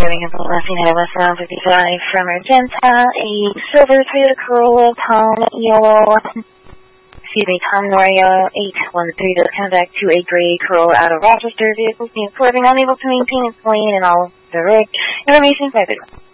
Driving in the left ahead of us around 55 from Argenta, a silver Toyota Corolla, Tom Yellow, Tom Norio 813 to come back to a gray Corolla out of Rochester. Vehicles being swerving, unable to maintain its lane and all the road information 5